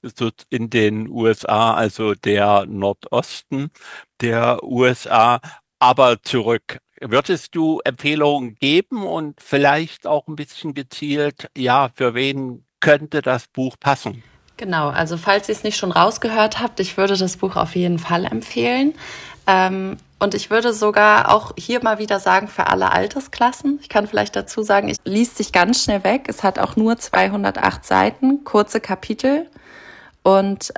so in den USA, also der Nordosten der USA, aber zurück. Würdest du Empfehlungen geben und vielleicht auch ein bisschen gezielt, ja, für wen könnte das Buch passen? Genau, also falls ihr es nicht schon rausgehört habt, ich würde das Buch auf jeden Fall empfehlen. Und ich würde sogar auch hier mal wieder sagen, für alle Altersklassen. Ich kann vielleicht dazu sagen, es liest sich ganz schnell weg. Es hat auch nur 208 Seiten, kurze Kapitel. Und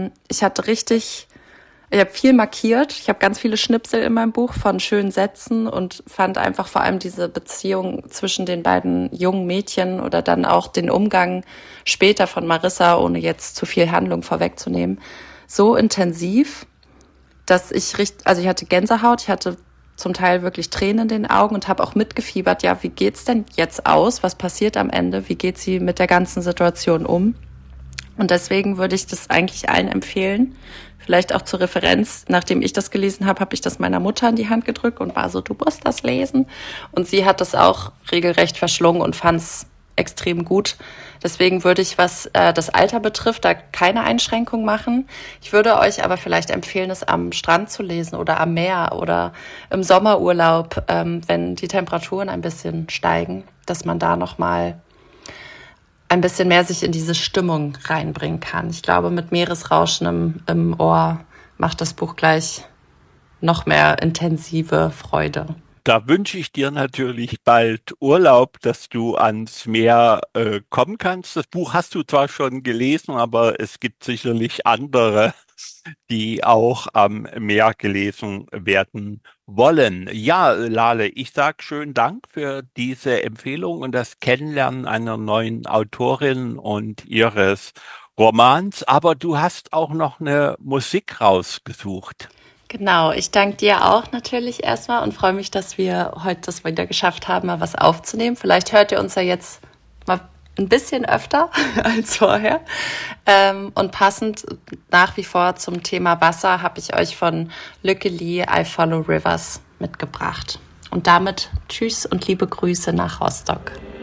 ich habe viel markiert. Ich habe ganz viele Schnipsel in meinem Buch von schönen Sätzen und fand einfach vor allem diese Beziehung zwischen den beiden jungen Mädchen oder dann auch den Umgang später von Marissa, ohne jetzt zu viel Handlung vorwegzunehmen, so intensiv, dass also ich hatte Gänsehaut, ich hatte zum Teil wirklich Tränen in den Augen und habe auch mitgefiebert, ja, wie geht's denn jetzt aus? Was passiert am Ende? Wie geht sie mit der ganzen Situation um? Und deswegen würde ich das eigentlich allen empfehlen. Vielleicht auch zur Referenz, nachdem ich das gelesen habe, habe ich das meiner Mutter in die Hand gedrückt und war so, du musst das lesen. Und sie hat das auch regelrecht verschlungen und fand es extrem gut. Deswegen würde ich, was das Alter betrifft, da keine Einschränkung machen. Ich würde euch aber vielleicht empfehlen, es am Strand zu lesen oder am Meer oder im Sommerurlaub, wenn die Temperaturen ein bisschen steigen, dass man da nochmal ein bisschen mehr sich in diese Stimmung reinbringen kann. Ich glaube, mit Meeresrauschen im Ohr macht das Buch gleich noch mehr intensive Freude. Da wünsche ich dir natürlich bald Urlaub, dass du ans Meer kommen kannst. Das Buch hast du zwar schon gelesen, aber es gibt sicherlich andere, die auch am Meer gelesen werden wollen. Ja, Lale, ich sag schönen Dank für diese Empfehlung und das Kennenlernen einer neuen Autorin und ihres Romans. Aber du hast auch noch eine Musik rausgesucht. Genau, ich danke dir auch natürlich erstmal und freue mich, dass wir heute das wieder geschafft haben, mal was aufzunehmen. Vielleicht hört ihr uns ja jetzt mal ein bisschen öfter als vorher. Und passend nach wie vor zum Thema Wasser habe ich euch von Lücke Lee I Follow Rivers mitgebracht. Und damit tschüss und liebe Grüße nach Rostock.